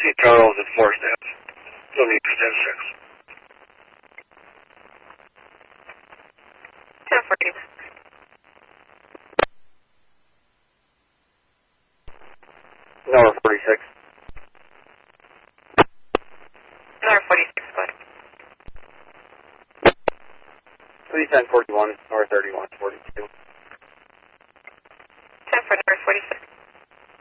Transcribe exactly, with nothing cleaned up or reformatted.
see Charles at four steps. Still need extend six. ten forty. Number forty-six. Number forty-six, go ahead. Please ten forty-one, North thirty-one, forty-two. ten for number forty-six.